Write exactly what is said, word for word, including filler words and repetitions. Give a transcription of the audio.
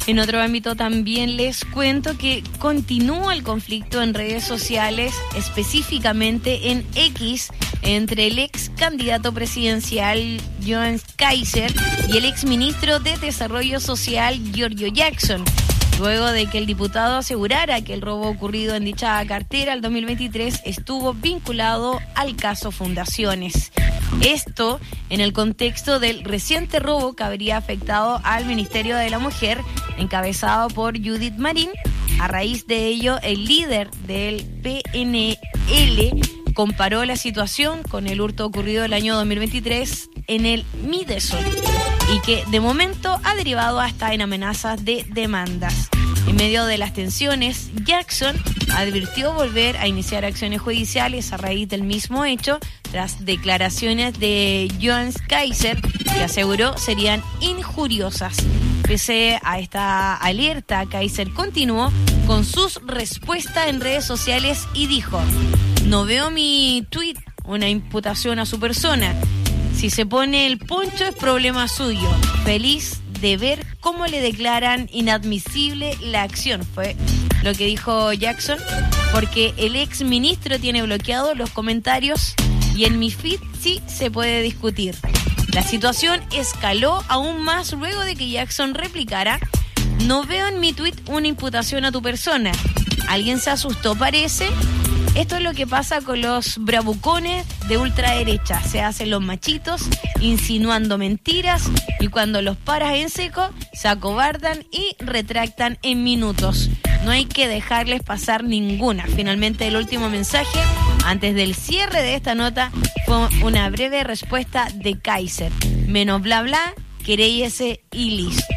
En otro ámbito también les cuento que continúa el conflicto en redes sociales, específicamente en X, entre el ex candidato presidencial Joan Kaiser y el ex ministro de Desarrollo Social Giorgio Jackson, luego de que el diputado asegurara que el robo ocurrido en dicha cartera el dos mil veintitrés estuvo vinculado al caso Fundaciones. Esto en el contexto del reciente robo que habría afectado al Ministerio de la Mujer, encabezado por Judith Marín. A raíz de ello, el líder del P N L comparó la situación con el hurto ocurrido el año dos mil veintitrés en el Midesol y que de momento ha derivado hasta en amenazas de demandas. En medio de las tensiones, Jackson advirtió volver a iniciar acciones judiciales a raíz del mismo hecho, tras declaraciones de Joan Kaiser que aseguró serían injuriosas. Pese a esta alerta, Kaiser continuó con sus respuestas en redes sociales y dijo: no veo mi tweet, una imputación a su persona. Si se pone el poncho es problema suyo. Feliz de ver cómo le declaran inadmisible la acción. Fue lo que dijo Jackson, porque el ex ministro tiene bloqueados los comentarios y en mi feed sí se puede discutir. La situación escaló aún más luego de que Jackson replicara: no veo en mi tweet una imputación a tu persona. ¿Alguien se asustó, parece? Esto es lo que pasa con los bravucones de ultraderecha. Se hacen los machitos, insinuando mentiras, y cuando los paras en seco, se acobardan y retractan en minutos. No hay que dejarles pasar ninguna. Finalmente, el último mensaje, antes del cierre de esta nota, fue una breve respuesta de Kaiser. Menos bla bla, queréis ese y listo.